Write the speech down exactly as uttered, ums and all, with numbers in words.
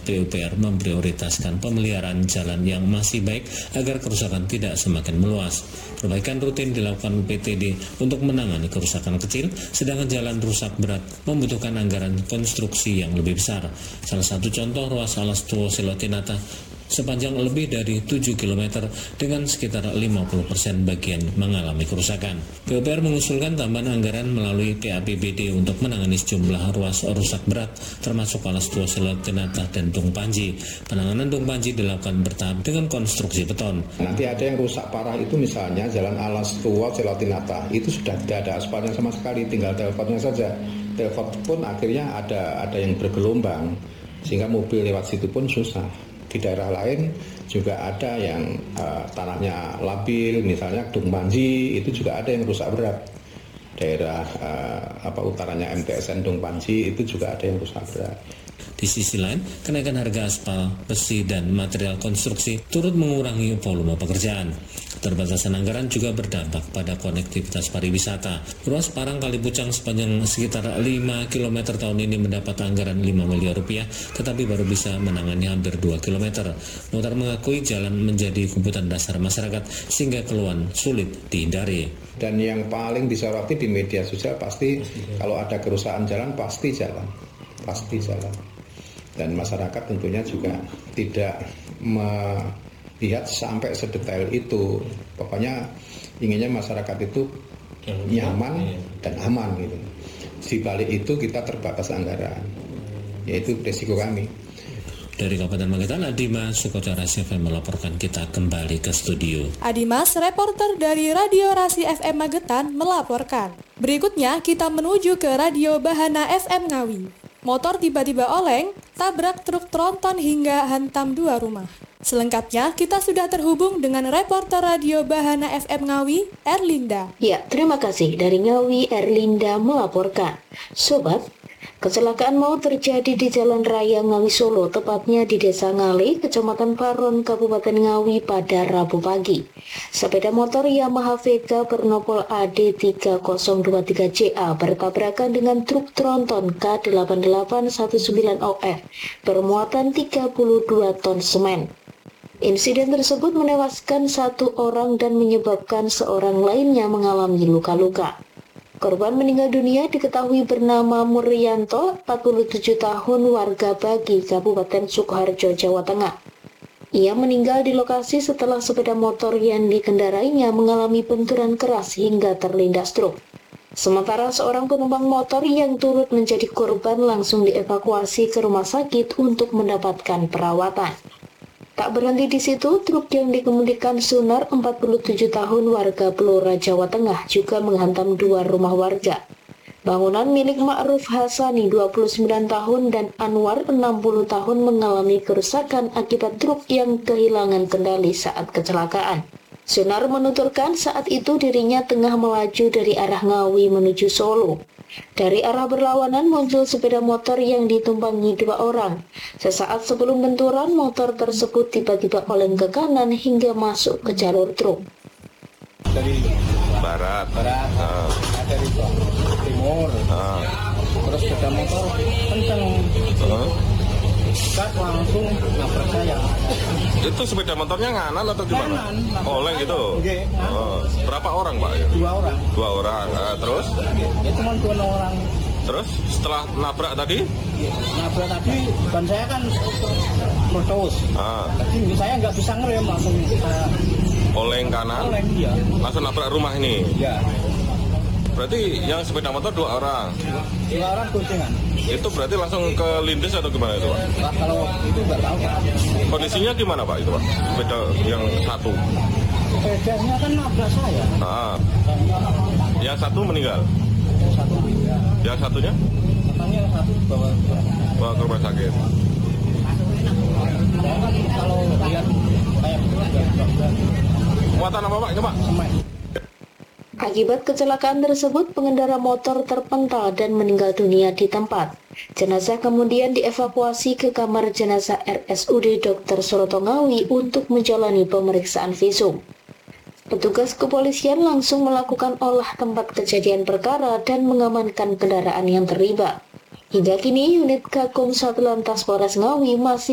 membuat P U P R memprioritaskan pemeliharaan jalan yang masih baik agar kerusakan tidak semakin meluas. Perbaikan rutin dilakukan P T D untuk menangani kerusakan kecil, sedangkan jalan rusak berat membutuhkan anggaran konstruksi yang lebih besar. Salah satu contoh ruas Alas Tua Selotinata sepanjang lebih dari tujuh kilometer dengan sekitar lima puluh persen bagian mengalami kerusakan. P U P R mengusulkan tambahan anggaran melalui P A P B D untuk menangani sejumlah ruas rusak berat termasuk Alas Tua Selotinata dan Dung Panji. Penanganan Dung Panji dilakukan bertahap dengan konstruksi beton. Nanti ada yang rusak parah itu misalnya jalan Alas Tua Selotinata itu sudah tidak ada aspalnya sama sekali, tinggal telpotnya saja. Telpot pun akhirnya ada ada yang bergelombang sehingga mobil lewat situ pun susah. Di daerah lain juga ada yang uh, tanahnya labil, misalnya Dung Panji itu juga ada yang rusak berat. Daerah uh, apa utaranya M T S N Dung Panji itu juga ada yang rusak berat. Di sisi lain, kenaikan harga aspal, besi, dan material konstruksi turut mengurangi volume pekerjaan. Keterbatasan anggaran juga berdampak pada konektivitas pariwisata. Ruas Parang Kalipucang sepanjang sekitar lima kilometer tahun ini mendapat anggaran lima miliar rupiah, tetapi baru bisa menangani hampir dua kilometer. Muhtar mengakui jalan menjadi kebutuhan dasar masyarakat sehingga keluhan sulit dihindari. Dan yang paling disoroti di media sosial pasti kalau ada kerusakan jalan pasti jalan, pasti jalan. Dan masyarakat tentunya juga tidak melihat sampai sedetail itu. Pokoknya inginnya masyarakat itu nyaman dan aman gitu. Di balik itu kita terbatas anggaran, yaitu resiko kami. Dari Kabupaten Magetan, Adimas Sukoco Rasi F M melaporkan. Kita kembali ke studio. Adimas, reporter dari Radio Rasi F M Magetan melaporkan. Berikutnya kita menuju ke Radio Bahana F M Ngawi. Motor tiba-tiba oleng, tabrak truk tronton hingga hantam dua rumah. Selengkapnya, kita sudah terhubung dengan reporter Radio Bahana F M Ngawi, Erlinda. Ya, terima kasih. Dari Ngawi, Erlinda melaporkan. Sobat, kecelakaan maut terjadi di Jalan Raya Ngawi Solo, tepatnya di Desa Ngale, Kecamatan Paron, Kabupaten Ngawi pada Rabu pagi. Sepeda motor Yamaha Vega bernopol A D tiga nol dua tiga J A bertabrakan dengan truk tronton K delapan delapan satu sembilan O F bermuatan tiga puluh dua ton semen. Insiden tersebut menewaskan satu orang dan menyebabkan seorang lainnya mengalami luka-luka. Korban meninggal dunia diketahui bernama Muryanto, empat puluh tujuh tahun, warga Bagi, Kabupaten Sukoharjo, Jawa Tengah. Ia meninggal di lokasi setelah sepeda motor yang dikendarainya mengalami benturan keras hingga terlindas truk. Sementara seorang penumpang motor yang turut menjadi korban langsung dievakuasi ke rumah sakit untuk mendapatkan perawatan. Tak berhenti di situ, truk yang dikemudikan Sunar, empat puluh tujuh tahun, warga Blora, Jawa Tengah, juga menghantam dua rumah warga. Bangunan milik Ma'ruf Hasani, dua puluh sembilan tahun, dan Anwar, enam puluh tahun, mengalami kerusakan akibat truk yang kehilangan kendali saat kecelakaan. Sunar menuturkan saat itu dirinya tengah melaju dari arah Ngawi menuju Solo. Dari arah berlawanan muncul sepeda motor yang ditumpangi dua orang. Sesaat sebelum benturan, motor tersebut tiba-tiba oleng ke kanan hingga masuk ke jalur truk. Dari barat, barat uh. dari timur, uh. terus sepeda motor kenceng, uh. gas langsung nabrak saya. Itu sepeda motornya nganan atau gimana? Nganan, oleng gitu. Okay, oh. Berapa orang Pak? Dua orang. Dua orang. Uh, terus? Ya cuma dua orang. Terus setelah nabrak tadi? Nabrak tadi, ban saya kan meletus. Ah. Jadi saya nggak bisa ngerem, langsung saya oleng kanan. Oleng, iya. Langsung nabrak rumah ini. Iya. Berarti yang sepeda motor dua orang. Dua orang goncengan. Itu berarti langsung ke lindes atau gimana itu Pak? Nah, kalau itu nggak tahu Pak. Kondisinya gimana Pak itu Pak? Sepeda yang satu. Sepedanya kan nabrak saya. Ah. Yang satu meninggal. Yang satu meninggal. Yang satunya? Katanya yang satu bawa bawa ke rumah sakit. Saya kan kalau lihat kayak muatan apa Pak? Itu Pak? Semen. Akibat kecelakaan tersebut, pengendara motor terpental dan meninggal dunia di tempat. Jenazah kemudian dievakuasi ke kamar jenazah R S U D Dokter Suroto Ngawi untuk menjalani pemeriksaan visum. Petugas kepolisian langsung melakukan olah tempat kejadian perkara dan mengamankan kendaraan yang terlibat. Hingga kini, unit Gakum Satlantas Polres Ngawi masih